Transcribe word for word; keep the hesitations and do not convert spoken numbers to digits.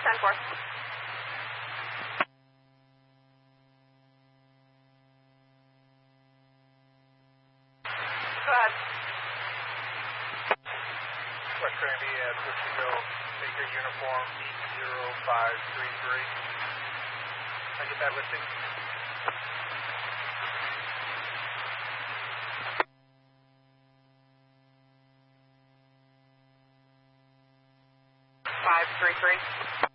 ten four. Go ahead. West Granby at Whiskey Go, Baker Uniform eight zero five three three. Can I get that listing? five three three.